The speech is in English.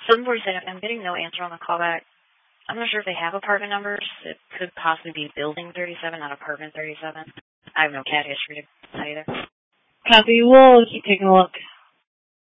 747, I'm getting no answer on the callback. I'm not sure if they have apartment numbers. It could possibly be building 37, not apartment 37. I have no CAD history to tell you there. Copy. We'll keep taking a look.